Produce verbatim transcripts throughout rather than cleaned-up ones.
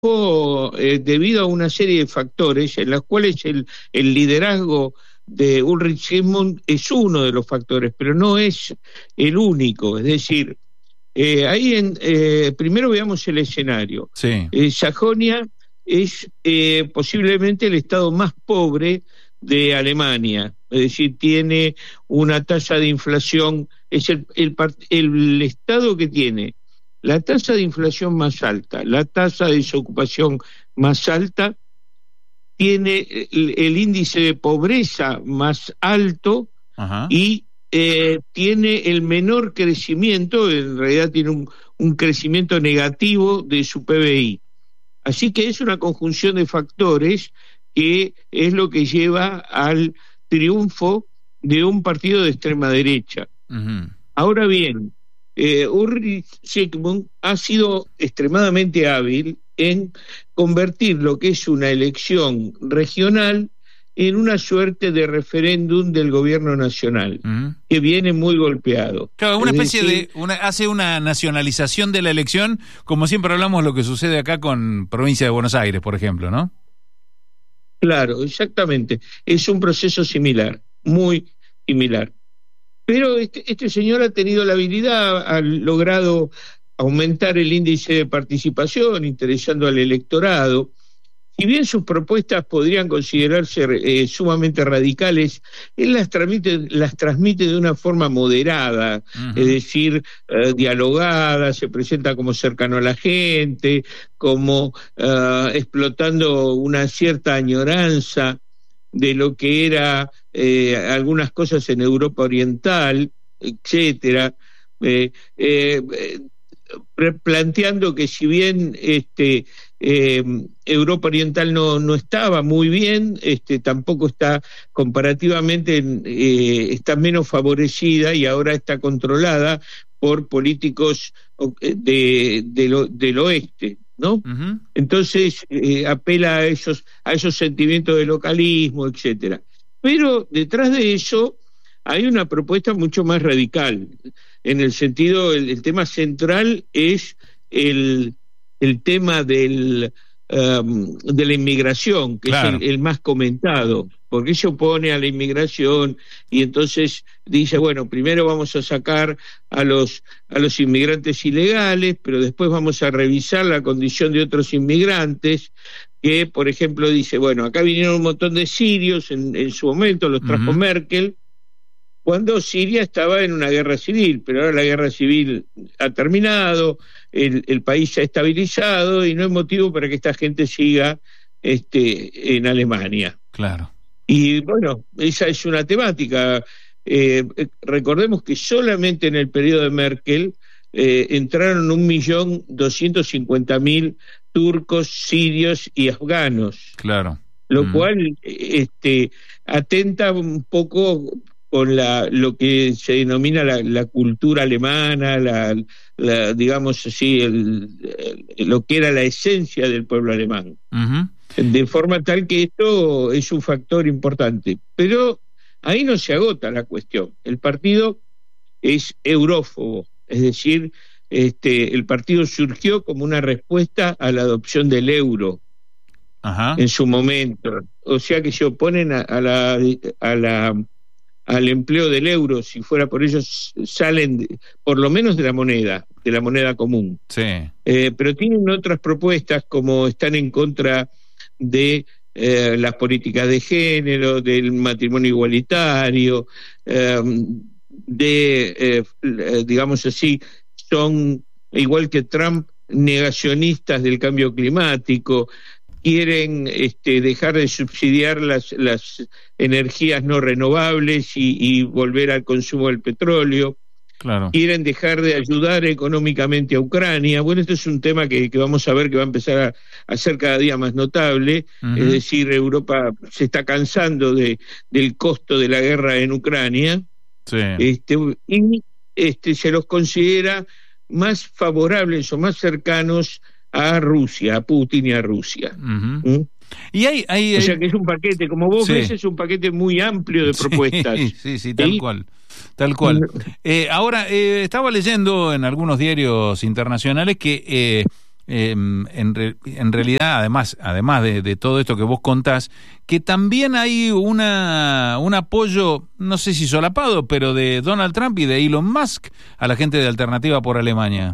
eh, debido a una serie de factores en los cuales el, el liderazgo de Ulrich Siegmund es uno de los factores, pero no es el único. Es decir, eh, ahí en, eh, primero veamos el escenario. Sí. Eh, Sajonia es eh, posiblemente el estado más pobre de Alemania, es decir, tiene una tasa de inflación, es el, el, el estado que tiene la tasa de inflación más alta, la tasa de desocupación más alta, tiene el, el índice de pobreza más alto. Ajá. y eh, tiene el menor crecimiento, en realidad tiene un, un crecimiento negativo de su P B I. Así que es una conjunción de factores que es lo que lleva al triunfo de un partido de extrema derecha. Uh-huh. Ahora bien, eh, Ulrich Siegmund ha sido extremadamente hábil en convertir lo que es una elección regional en una suerte de referéndum del gobierno nacional, uh-huh. que viene muy golpeado. Claro, una es especie decir, de, una, hace una nacionalización de la elección, como siempre hablamos lo que sucede acá con provincia de Buenos Aires, por ejemplo, ¿no? Claro, exactamente. Es un proceso similar, muy similar. Pero este, este señor ha tenido la habilidad, ha logrado aumentar el índice de participación, interesando al electorado. Si bien sus propuestas podrían considerarse eh, sumamente radicales, él las transmite, las transmite de una forma moderada, uh-huh. es decir, eh, dialogada, se presenta como cercano a la gente, como eh, explotando una cierta añoranza de lo que era eh, algunas cosas en Europa Oriental, etcétera, eh, eh, planteando que si bien este eh, Europa Oriental no, no estaba muy bien, este tampoco está comparativamente eh, está menos favorecida y ahora está controlada por políticos de, de lo, del oeste, ¿no? Uh-huh. Entonces eh, apela a esos a esos sentimientos de localismo, etcétera. Pero detrás de eso hay una propuesta mucho más radical, en el sentido, el, el tema central es el, el tema del, um, de la inmigración, que claro. es el, el más comentado, porque se opone a la inmigración y entonces dice, bueno, primero vamos a sacar a los, a los inmigrantes ilegales, pero después vamos a revisar la condición de otros inmigrantes, que por ejemplo dice, bueno, acá vinieron un montón de sirios en, en su momento, los trajo uh-huh. Merkel, cuando Siria estaba en una guerra civil, pero ahora la guerra civil ha terminado, el, el país se ha estabilizado y no hay motivo para que esta gente siga este, en Alemania. Claro. Y bueno, esa es una temática. Eh, recordemos que solamente en el periodo de Merkel eh, entraron un millón doscientos cincuenta mil turcos, sirios y afganos. Claro. Lo mm. cual este, atenta un poco con la, lo que se denomina la, la cultura alemana, la, la digamos así, el, el, lo que era la esencia del pueblo alemán. Uh-huh. De forma tal que esto es un factor importante. Pero ahí no se agota la cuestión. El partido es eurófobo, es decir, este, el partido surgió como una respuesta a la adopción del euro. Ajá. En su momento. O sea que se oponen a, a la... A la al empleo del euro, si fuera por ellos, salen de, por lo menos de la moneda, de la moneda común. Sí. Eh, pero tienen otras propuestas, como están en contra de eh, las políticas de género, del matrimonio igualitario, eh, de, eh, digamos así, son, igual que Trump, negacionistas del cambio climático, quieren este, dejar de subsidiar las, las energías no renovables y, y volver al consumo del petróleo. Claro. Quieren dejar de ayudar económicamente a Ucrania. Bueno, esto es un tema que, que vamos a ver que va a empezar a, a ser cada día más notable. Uh-huh. Es decir, Europa se está cansando de, del costo de la guerra en Ucrania. Sí. Este, y este, se los considera más favorables o más cercanos a Rusia, a Putin y a Rusia. Uh-huh. ¿Mm? Y hay, hay, o sea que es un paquete, como vos sí. ves, es un paquete muy amplio de propuestas. Sí, sí, sí, tal ¿Sí? cual. Tal cual. Eh, ahora, eh, estaba leyendo en algunos diarios internacionales que eh, eh, en, re, en realidad, además, además de, de todo esto que vos contás, que también hay una un apoyo, no sé si solapado, pero de Donald Trump y de Elon Musk a la gente de Alternativa por Alemania.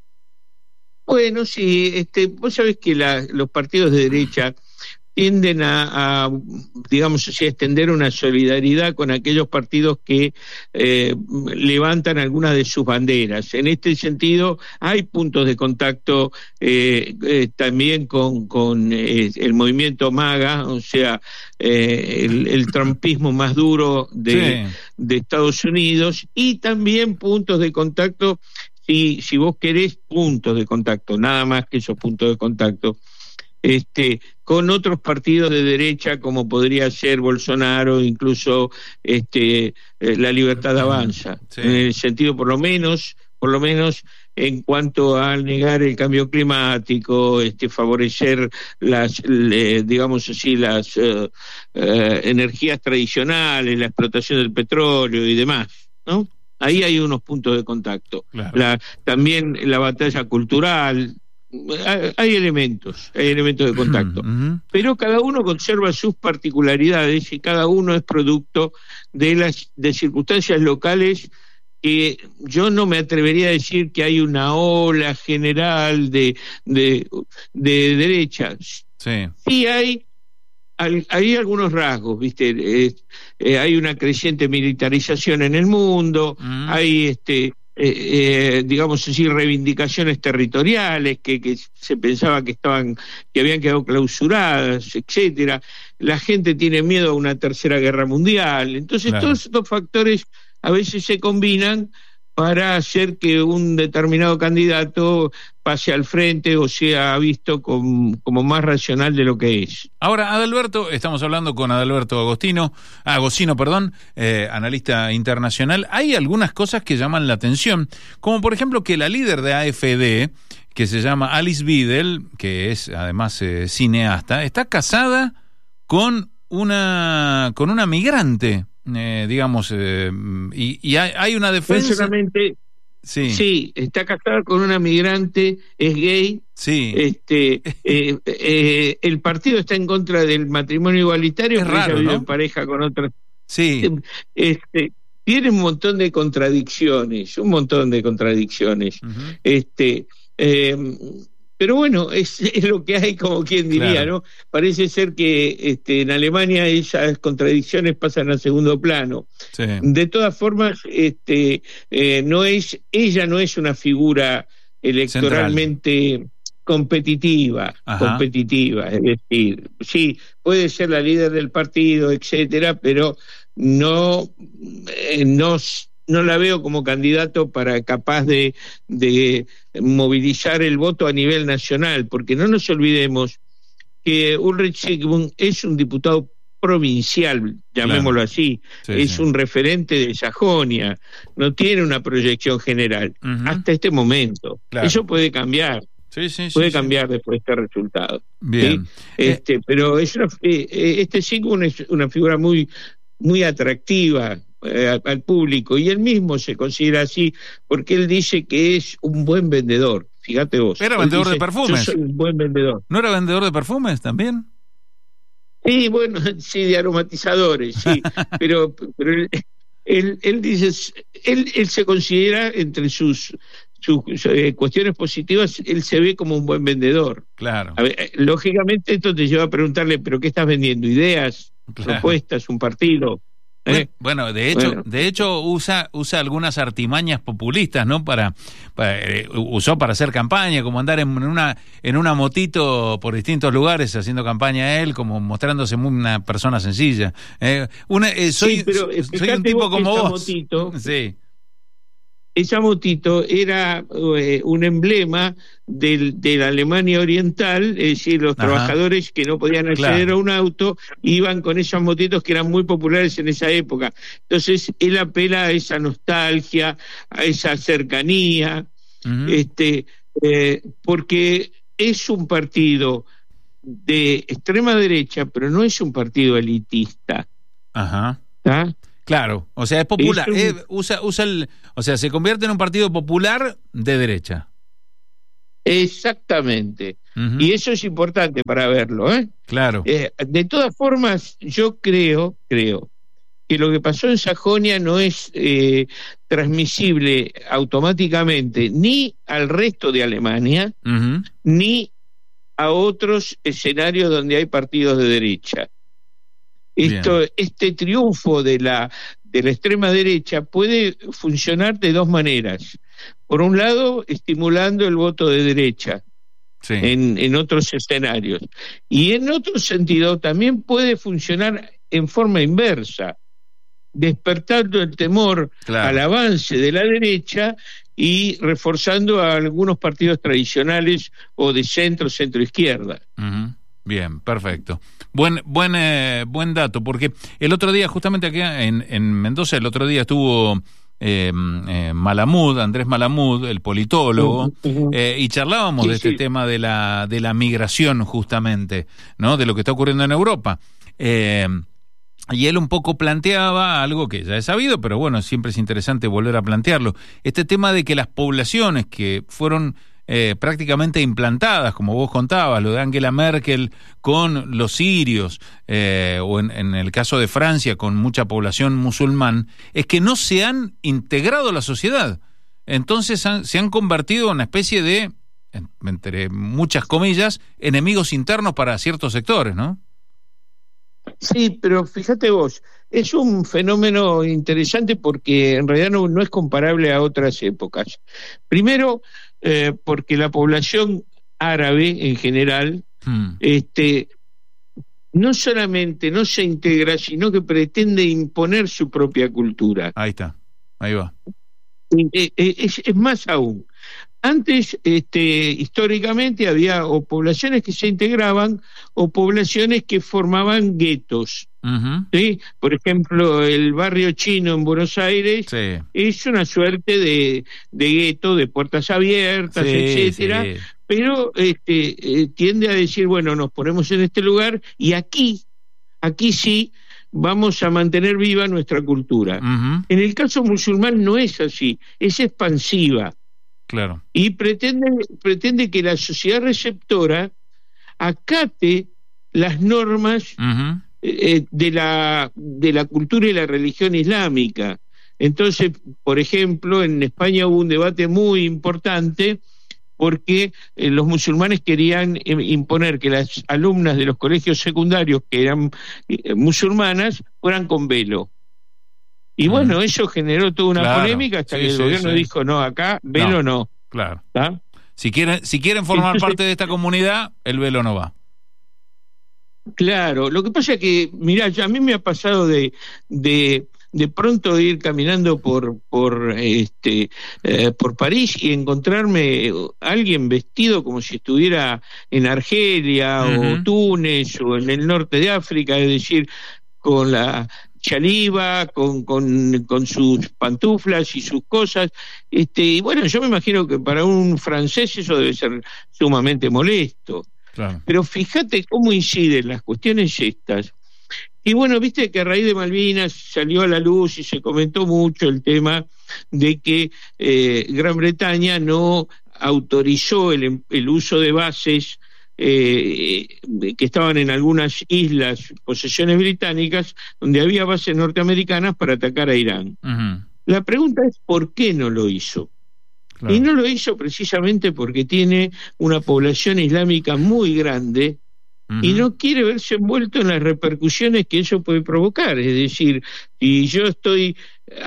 Bueno, sí, este, vos sabés que la, los partidos de derecha tienden a, a, digamos así, a extender una solidaridad con aquellos partidos que eh, levantan algunas de sus banderas. En este sentido, hay puntos de contacto eh, eh, también con, con eh, el movimiento MAGA, o sea, eh, el, el trumpismo más duro de, sí. de Estados Unidos, y también puntos de contacto, si, si vos querés, puntos de contacto, nada más que esos puntos de contacto, Este, con otros partidos de derecha como podría ser Bolsonaro, incluso este, eh, La Libertad Avanza, sí. en el sentido por lo menos, por lo menos en cuanto a negar el cambio climático, este, favorecer las, le, digamos así, las uh, uh, energías tradicionales, la explotación del petróleo y demás, ¿no? Ahí hay unos puntos de contacto. Claro. La, también la batalla cultural. Hay elementos, hay elementos de contacto, uh-huh. pero cada uno conserva sus particularidades y cada uno es producto de las de circunstancias locales que yo no me atrevería a decir que hay una ola general de de, de derechas. Sí, sí hay hay algunos rasgos, viste, eh, eh, hay una creciente militarización en el mundo, uh-huh. hay este Eh, eh, digamos así, reivindicaciones territoriales que, que se pensaba que estaban, que habían quedado clausuradas, etcétera. La gente tiene miedo a una tercera guerra mundial. Entonces, claro. todos estos factores a veces se combinan para hacer que un determinado candidato pase al frente o sea visto como, como más racional de lo que es. Ahora, Adalberto, estamos hablando con Adalberto Agostino, Agostino, perdón, eh, analista internacional. Hay algunas cosas que llaman la atención, como por ejemplo que la líder de A F D, que se llama Alice Weidel, que es además eh, cineasta, está casada con una con una migrante. Eh, digamos, eh, y, y hay, hay una defensa. Solamente, sí. sí, está casada con una migrante, es gay. Sí. Este, eh, eh, el partido está en contra del matrimonio igualitario, es raro, ella vive ¿no? en pareja con otra. Sí. Este, tiene un montón de contradicciones, un montón de contradicciones. Uh-huh. Este. Eh, Pero bueno, es, es lo que hay, como quien diría, claro. ¿no? Parece ser que este, en Alemania esas contradicciones pasan a segundo plano. Sí. De todas formas, este, eh, no es, ella no es una figura electoralmente Central. competitiva, Ajá. competitiva, es decir, sí, puede ser la líder del partido, etcétera, pero no, eh, no no la veo como candidato para capaz de, de movilizar el voto a nivel nacional, porque no nos olvidemos que Ulrich Zygmunt es un diputado provincial, llamémoslo claro. así, sí, es sí. un referente de Sajonia, no tiene una proyección general, uh-huh. hasta este momento. Claro. Eso puede cambiar. Sí, sí, puede sí, cambiar sí. después de este resultado. Bien. ¿sí? Este, eh. Pero es una, eh, este Zygmunt es una figura muy, muy atractiva eh, al público, y él mismo se considera así porque él dice que es un buen vendedor. Fíjate vos. Era vendedor dice, de perfumes. Yo soy un buen vendedor. ¿No era vendedor de perfumes también? Sí, bueno, sí, de aromatizadores, sí. pero pero él, él, él dice, él, él se considera entre sus sus eh, cuestiones positivas, él se ve como un buen vendedor. Claro. A ver, lógicamente esto te lleva a preguntarle, ¿pero qué estás vendiendo? ¿Ideas? Claro. ¿Propuestas? ¿Un partido? ¿Eh? Bueno, de hecho, bueno. de hecho usa usa algunas artimañas populistas, ¿no? Para, para eh, usó para hacer campaña, como andar en una en una motito por distintos lugares haciendo campaña a él, como mostrándose muy una persona sencilla. Eh, una, eh, soy, sí, pero soy un tipo como vos. Motito, sí. Esa motito era eh, un emblema del, de la Alemania Oriental, es decir, los Ajá. trabajadores que no podían acceder claro. a un auto iban con esas motitos que eran muy populares en esa época. Entonces él apela a esa nostalgia, a esa cercanía, uh-huh. este, eh, porque es un partido de extrema derecha, pero no es un partido elitista. Ajá. ¿Está? Claro, o sea, es popular, es un... eh, usa, usa el, o sea, se convierte en un partido popular de derecha. Exactamente. Uh-huh. Y eso es importante para verlo, ¿eh? Claro. Eh, de todas formas, yo creo, creo que lo que pasó en Sajonia no es eh, transmisible automáticamente ni al resto de Alemania, uh-huh. ni a otros escenarios donde hay partidos de derecha. Esto, este triunfo de la, de la extrema derecha puede funcionar de dos maneras. Por un lado, estimulando el voto de derecha sí. en, en otros escenarios. Y en otro sentido, también puede funcionar en forma inversa, despertando el temor claro. al avance de la derecha y reforzando a algunos partidos tradicionales o de centro, centro-izquierda. Uh-huh. Bien, perfecto. Buen buen eh, buen dato, porque el otro día, justamente aquí en, en Mendoza, el otro día estuvo eh, eh, Malamud, Andrés Malamud, el politólogo, uh-huh, uh-huh. Eh, y charlábamos sí, de este sí. tema de la de la migración, justamente, ¿no? De lo que está ocurriendo en Europa. Eh, Y él un poco planteaba algo que ya he sabido, pero bueno, siempre es interesante volver a plantearlo. Este tema de que las poblaciones que fueron eh, prácticamente implantadas, como vos contabas, lo de Angela Merkel con los sirios, eh, o en, en el caso de Francia con mucha población musulmán, es que no se han integrado a la sociedad. Entonces han, se han convertido en una especie de, entre muchas comillas, enemigos internos para ciertos sectores, ¿no? Sí, pero fíjate vos, es un fenómeno interesante porque en realidad no, no es comparable a otras épocas. Primero, eh, porque la población árabe en general, hmm. este, no solamente no se integra, sino que pretende imponer su propia cultura. Ahí está, ahí va. Es, es, es más aún. Antes, este, históricamente, había o poblaciones que se integraban o poblaciones que formaban guetos. Uh-huh. ¿Sí? Por ejemplo, el barrio chino en Buenos Aires sí. es una suerte de, de gueto, de puertas abiertas, sí, etcétera. Sí. Pero este, eh, tiende a decir, bueno, nos ponemos en este lugar y aquí, aquí sí, vamos a mantener viva nuestra cultura. Uh-huh. En el caso musulmán no es así, es expansiva. Claro. Y pretende, pretende que la sociedad receptora acate las normas uh-huh. eh, de la de la cultura y la religión islámica. Entonces, por ejemplo, en España hubo un debate muy importante porque eh, los musulmanes querían eh, imponer que las alumnas de los colegios secundarios que eran eh, musulmanas fueran con velo. Y bueno, eso generó toda una claro, polémica hasta sí, que el sí, gobierno sí. dijo, no, acá velo no. no. Claro. ¿Tá? Si quieren, si quieren formar Entonces, parte de esta comunidad, el velo no va. Claro, lo que pasa es que, mirá, a mí me ha pasado de, de, de pronto ir caminando por, por, este, eh, por París y encontrarme a alguien vestido como si estuviera en Argelia uh-huh. o Túnez o en el norte de África, es decir, con la chaliva, con, con, con sus pantuflas y sus cosas, este, y bueno, yo me imagino que para un francés eso debe ser sumamente molesto. Claro. Pero fíjate cómo inciden las cuestiones estas. Y bueno, viste que a raíz de Malvinas salió a la luz y se comentó mucho el tema de que eh, Gran Bretaña no autorizó el, el uso de bases Eh, que estaban en algunas islas, posesiones británicas, donde había bases norteamericanas para atacar a Irán. Uh-huh. La pregunta es ¿por qué no lo hizo? Claro. Y no lo hizo precisamente porque tiene una población islámica muy grande uh-huh. y no quiere verse envuelto en las repercusiones que eso puede provocar. Es decir, si yo estoy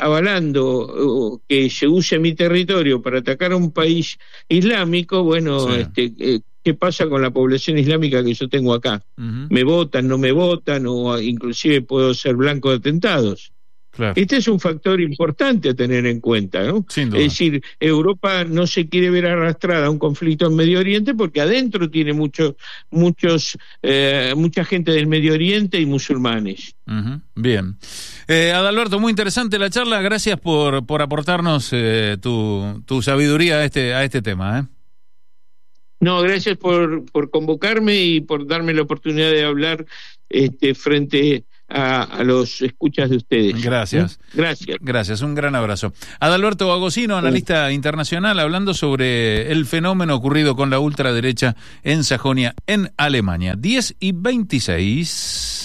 avalando que se use mi territorio para atacar a un país islámico, bueno, sí. este eh, ¿qué pasa con la población islámica que yo tengo acá? Uh-huh. ¿Me votan, no me votan? O inclusive puedo ser blanco de atentados. Claro. Este es un factor importante a tener en cuenta, ¿no? Sin duda. Es decir, Europa no se quiere ver arrastrada a un conflicto en Medio Oriente porque adentro tiene muchos, muchos, eh, mucha gente del Medio Oriente y musulmanes. Uh-huh. Bien. Eh, Adalberto, muy interesante la charla. Gracias por, por aportarnos eh, tu, tu sabiduría a este, a este tema, ¿eh? No, gracias por, por convocarme y por darme la oportunidad de hablar este, frente a, a los escuchas de ustedes. Gracias. ¿Eh? Gracias. Gracias, un gran abrazo. Adalberto Agosino, analista sí. internacional, hablando sobre el fenómeno ocurrido con la ultraderecha en Sajonia, en Alemania. diez y veintiséis.